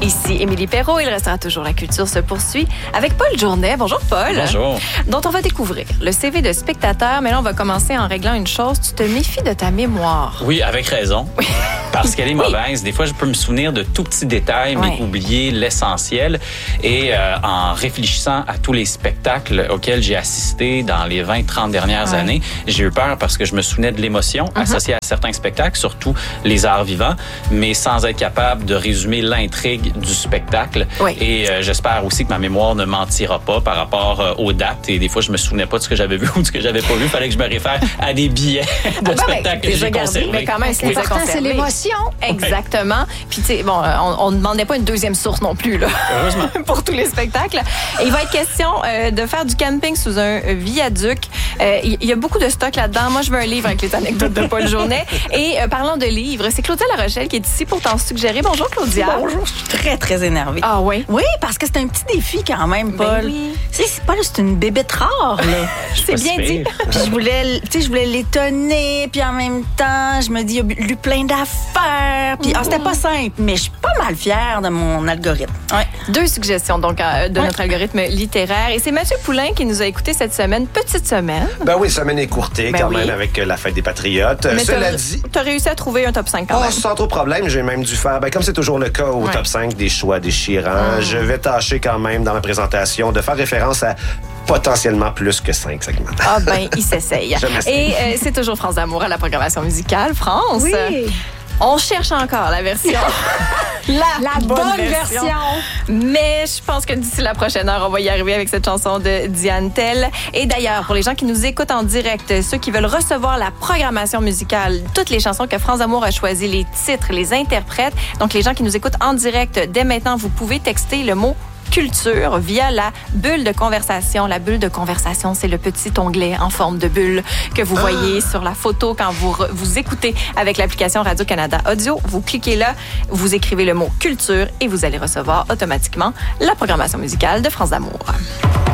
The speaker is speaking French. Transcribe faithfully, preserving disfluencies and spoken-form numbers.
Ici Émilie Perrault, il restera toujours La Culture se poursuit avec Paul Journet. Bonjour Paul. Bonjour. Dont on va découvrir le C V de spectateur, mais là on va commencer en réglant une chose, tu te méfies de ta mémoire. Oui, avec raison. Oui. Parce qu'elle est mauvaise. Des fois, je peux me souvenir de tout petits détails, mais ouais. oublier l'essentiel. Et euh, en réfléchissant à tous les spectacles auxquels j'ai assisté dans les vingt trente dernières ouais. années, j'ai eu peur parce que je me souvenais de l'émotion mm-hmm. associée à certains spectacles, surtout les arts vivants, mais sans être capable de résumer l'intrigue du spectacle. Oui. Et euh, j'espère aussi que ma mémoire ne mentira pas par rapport euh, aux dates. Et des fois, je me souvenais pas de ce que j'avais vu ou de ce que j'avais pas vu. Il fallait que je me réfère à des billets de ah, spectacles ben, que j'ai conservés. Mais quand même, c'est important, c'est l'émotion. Exactement. Puis, tu sais, bon, on ne demandait pas une deuxième source non plus, là. Heureusement. Pour tous les spectacles. Et il va être question euh, de faire du camping sous un viaduc. Euh, il y a beaucoup de stock là-dedans. Moi, je veux un livre avec les anecdotes de Paul Journet. Et euh, parlant de livres, c'est Claudia La Rochelle qui est ici pour t'en suggérer. Bonjour, Claudia. Bonjour, je suis très, très énervée. Ah oui? Oui, parce que c'est un petit défi quand même, Paul. Ben oui. Tu sais, Paul, c'est une bébête rare, là. C'est bien dit. Puis je voulais, tu sais, je voulais l'étonner, puis en même temps, je me dis, il y a lu plein d'affaires. Puis, mm-hmm. ah, c'était pas simple, mais je suis pas mal fière de mon algorithme. Ouais. Deux suggestions, donc, euh, de ouais. notre algorithme littéraire. Et c'est Mathieu Poulain qui nous a écouté cette semaine. Petite semaine. Ben oui, semaine écourtée, ben quand oui. même, avec la fête des Patriotes. Mais Cela t'as, dit... t'as réussi à trouver un top cinq quand oh, même. Sans trop de problème, j'ai même dû faire, ben, comme c'est toujours le cas au ouais. top cinq, des choix déchirants. Mm. Je vais tâcher quand même, dans ma présentation, de faire référence à potentiellement plus que cinq segments. Ah ben, il s'essaye. Et euh, c'est toujours France d'amour à la programmation musicale. France, oui. on cherche encore la version. la, la bonne, bonne version. version. Mais je pense que d'ici la prochaine heure, on va y arriver avec cette chanson de Diane Tell. Et d'ailleurs, pour les gens qui nous écoutent en direct, ceux qui veulent recevoir la programmation musicale, toutes les chansons que France d'amour a choisies, les titres, les interprètes, donc les gens qui nous écoutent en direct, dès maintenant, vous pouvez texter le mot culture via la bulle de conversation. La bulle de conversation, c'est le petit onglet en forme de bulle que vous voyez ah. sur la photo quand vous, re, vous écoutez avec l'application Radio-Canada Audio. Vous cliquez là, vous écrivez le mot culture et vous allez recevoir automatiquement la programmation musicale de France d'amour.